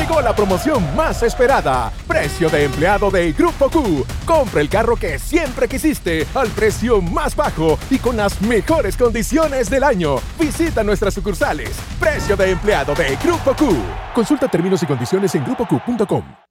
Llegó la promoción más esperada. Precio de empleado de Grupo Q. Compra el carro que siempre quisiste al precio más bajo y con las mejores condiciones del año. Visita nuestras sucursales. Precio de empleado de Grupo Q. Consulta términos y condiciones en grupoq.com.